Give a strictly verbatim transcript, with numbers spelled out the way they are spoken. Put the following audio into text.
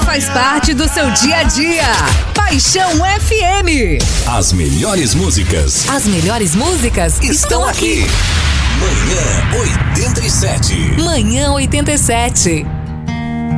faz parte do seu dia a dia. Paixão F M. As melhores músicas. As melhores músicas estão aqui. Manhã oitenta e sete. Manhã oitenta e sete.